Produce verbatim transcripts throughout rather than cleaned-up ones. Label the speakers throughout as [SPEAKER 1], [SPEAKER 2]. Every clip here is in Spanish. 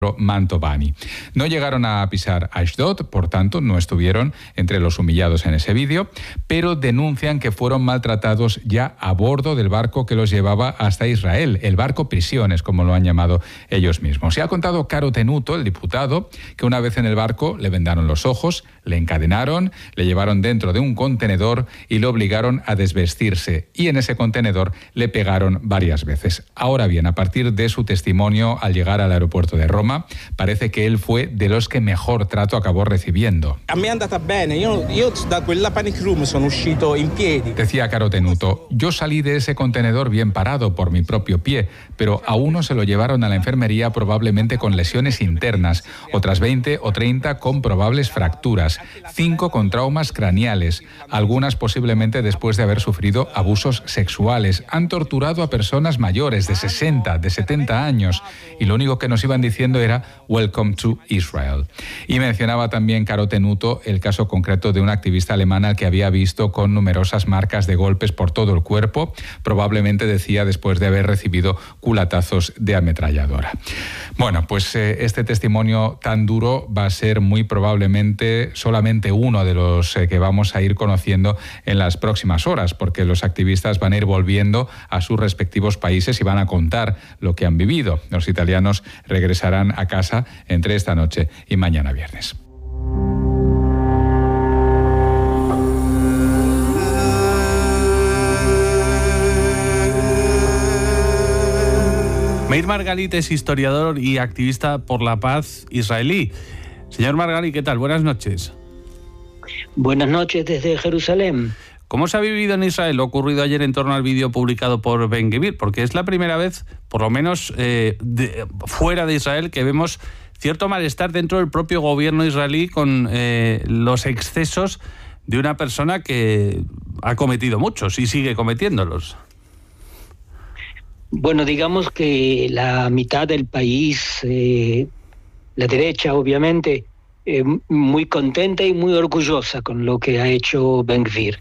[SPEAKER 1] Mantovani. No llegaron a pisar Ashdod, por tanto, no estuvieron entre los humillados en ese vídeo, pero denuncian que fueron maltratados ya a bordo del barco que los llevaba hasta Israel, el barco Prisiones, como lo han llamado ellos mismos. Se ha contado Caro Tenuto, el diputado, que una vez en el barco le vendaron los ojos, le encadenaron, le llevaron dentro de un contenedor y lo obligaron a desvestirse. Y en ese contenedor le pegaron varias veces. Ahora bien, a partir de su testimonio al llegar al aeropuerto de Roma, parece que él fue de los que mejor trato acabó recibiendo.
[SPEAKER 2] A me è andata bene, io, io da quella panic room sono uscito in piedi.
[SPEAKER 1] Decía Caro Tenuto, yo salí de ese contenedor bien parado por mi propio pie, pero a uno se lo llevaron a la enfermería probablemente con lesiones internas, otras veinte o treinta con probables fracturas, cinco con traumas craneales, algunas posiblemente después de haber sufrido abusos sexuales. Han torturado a personas mayores de sesenta, de setenta años, y lo único que nos iban diciendo era Welcome to Israel. Y mencionaba también Caro Tenuto el caso concreto de una activista alemana al que había visto con numerosas marcas de golpes por todo el cuerpo, probablemente, decía, después de haber recibido culatazos de ametralladora. Bueno, pues eh, este testimonio tan duro va a ser muy probablemente solamente uno de los eh, que vamos a ir conociendo en las próximas horas, porque los activistas van a ir volviendo a sus respectivos países y van a contar lo que han vivido. Los italianos regresarán a casa entre esta noche y mañana viernes.
[SPEAKER 3] Meir Margalit es historiador y activista por la paz israelí. Señor Margalit, ¿qué tal? Buenas noches.
[SPEAKER 4] Buenas noches desde Jerusalén.
[SPEAKER 3] ¿Cómo se ha vivido en Israel lo ocurrido ayer en torno al vídeo publicado por Ben-Gvir? Porque es la primera vez, por lo menos eh, de, fuera de Israel, que vemos cierto malestar dentro del propio gobierno israelí con eh, los excesos de una persona que ha cometido muchos y sigue cometiéndolos.
[SPEAKER 4] Bueno, digamos que la mitad del país, eh, la derecha obviamente, eh, muy contenta y muy orgullosa con lo que ha hecho Ben-Gvir.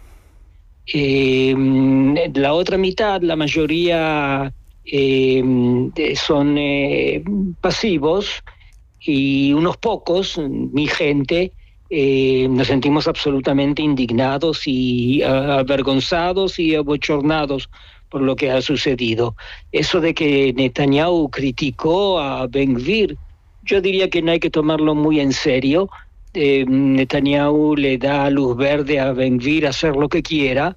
[SPEAKER 4] Eh, la otra mitad, la mayoría eh, son eh, pasivos, y unos pocos, mi gente, eh, nos sentimos absolutamente indignados y uh, avergonzados y abochornados por lo que ha sucedido. Eso de que Netanyahu criticó a Ben-Gvir, yo diría que no hay que tomarlo muy en serio. Eh, Netanyahu le da luz verde a Ben-Gvir a hacer lo que quiera,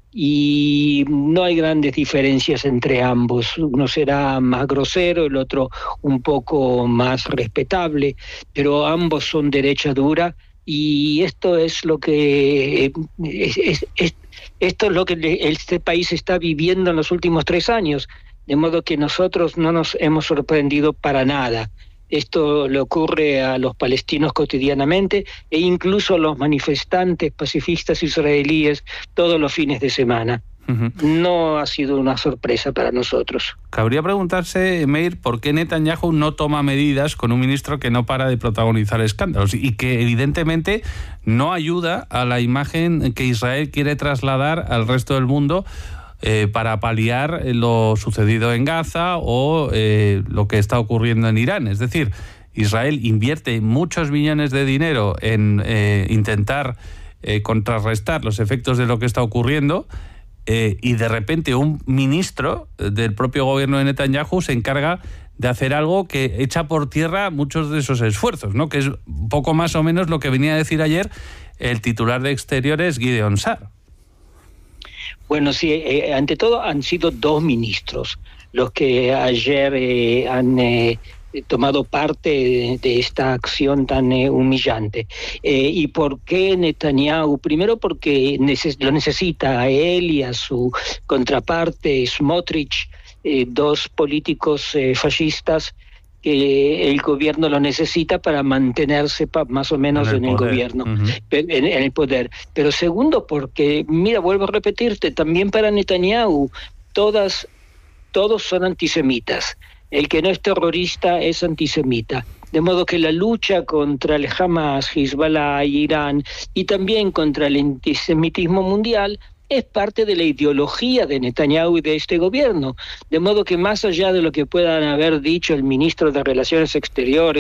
[SPEAKER 4] y no hay grandes diferencias entre ambos. Uno será más grosero, el otro un poco más respetable, pero ambos son derecha dura, y esto es lo que es, es, es, esto es lo que este país está viviendo en los últimos tres años, de modo que nosotros no nos hemos sorprendido para nada. Esto le ocurre a los palestinos cotidianamente e incluso a los manifestantes pacifistas israelíes todos los fines de semana. Uh-huh. No ha sido una sorpresa para nosotros.
[SPEAKER 3] Cabría preguntarse, Meir, ¿por qué Netanyahu no toma medidas con un ministro que no para de protagonizar escándalos y que evidentemente no ayuda a la imagen que Israel quiere trasladar al resto del mundo Eh, para paliar lo sucedido en Gaza o eh, lo que está ocurriendo en Irán? Es decir, Israel invierte muchos millones de dinero en eh, intentar eh, contrarrestar los efectos de lo que está ocurriendo, eh, y de repente un ministro del propio gobierno de Netanyahu se encarga de hacer algo que echa por tierra muchos de esos esfuerzos, ¿no? Que es un poco más o menos lo que venía a decir ayer el titular de Exteriores, Gideon Sa'ar.
[SPEAKER 4] Bueno, sí, eh, ante todo han sido dos ministros los que ayer eh, han eh, tomado parte de, de esta acción tan eh, humillante. Eh, ¿Y por qué Netanyahu? Primero porque neces- lo necesita a él y a su contraparte Smotrich, eh, dos políticos eh, fascistas que el gobierno lo necesita para mantenerse pa, más o menos en el, en el gobierno, uh-huh. en, en el poder. Pero segundo, porque, mira, vuelvo a repetirte, también para Netanyahu, todas, todos son antisemitas. El que no es terrorista es antisemita. De modo que la lucha contra el Hamas, Hezbollah y Irán, y también contra el antisemitismo mundial, es parte de la ideología de Netanyahu y de este gobierno. De modo que más allá de lo que puedan haber dicho el ministro de Relaciones Exteriores,